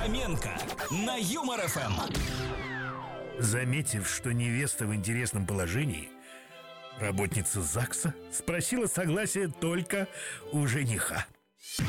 Фоменко на Юмор ФМ. Заметив, что невеста в интересном положении, работница ЗАГСа спросила согласия только у жениха.